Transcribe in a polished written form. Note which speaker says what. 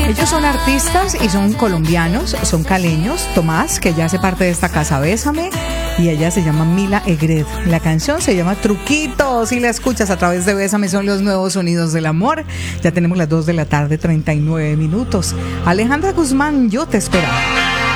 Speaker 1: Ellos son artistas y son colombianos, son caleños. Tomás, que ya hace parte de esta casa, Bésame, y ella se llama Mila Egred. La canción se llama Truquitos y la escuchas a través de Bésame, son los nuevos sonidos del amor. Ya tenemos las 2 de la tarde, 39 minutos. Alejandra Guzmán, yo te esperaba.